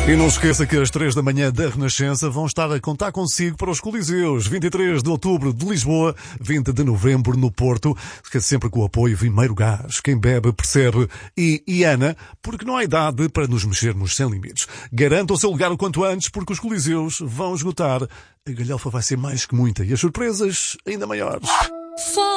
E não se esqueça que às 3 da manhã da Renascença vão estar a contar consigo para os Coliseus. 23 de outubro de Lisboa, 20 de novembro no Porto. Sempre com o apoio Vimeiro Gás. Quem bebe percebe. E Iana, porque não há idade para nos mexermos sem limites. Garanta o seu lugar o quanto antes, porque os Coliseus vão esgotar. A galhofa vai ser mais que muita e as surpresas ainda maiores.